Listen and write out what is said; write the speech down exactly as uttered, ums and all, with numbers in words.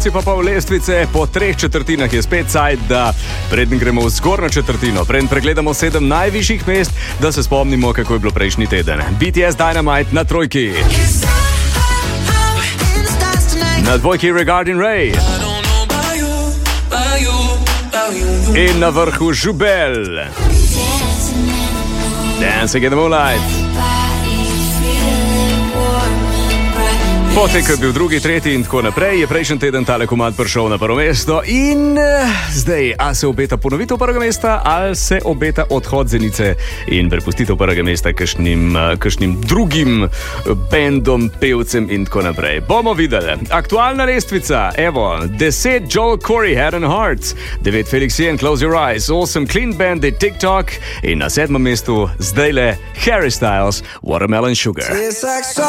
konci pa pol lestvice, po treh četrtinah je spet cajt, da preden gremo v zgornjo četrtino, preden pregledamo sedem najvišjih mest, da se spomnimo, kako je bilo prejšnji teden. B T S Dynamite na trojki. Na dvojki Regarding Ray. In na vrhu Žubel. Dancing in the Moonlight. Potem, ko je bil drugi, tretji in tako naprej, je prejšnji teden tale komad prišel na prvo mesto in uh, zdaj, a se obeta ponovitev prvega mesta, ali se obeta odhod Zenice in prepustitev prvega mesta kakšnim, uh, kakšnim drugim bendom, pevcem in tako naprej. Bomo videli. Aktualna lestvica, evo, deset Joel Corey, Head and Hearts, devet Felix Jen, Close Your Eyes, osem Clean Bandit, TikTok in na sedmem mestu zdajle Harry Styles, Watermelon Sugar.